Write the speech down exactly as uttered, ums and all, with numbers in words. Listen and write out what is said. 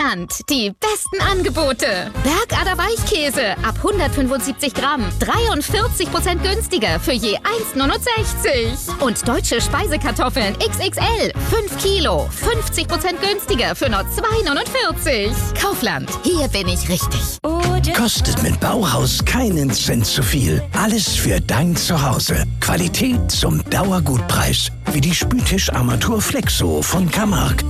Kaufland. Die besten Angebote. Bergader Weichkäse ab hundertfünfundsiebzig Gramm. dreiundvierzig Prozent günstiger für je eins Komma neunundsechzig. Und deutsche Speisekartoffeln X X L. fünf Kilo. fünfzig Prozent günstiger für nur zwei Komma neunundvierzig. Kaufland. Hier bin ich richtig. Kostet mit Bauhaus keinen Cent zu viel. Alles für dein Zuhause. Qualität zum Dauergutpreis. Wie die Spültischarmatur Flexo von Camargue.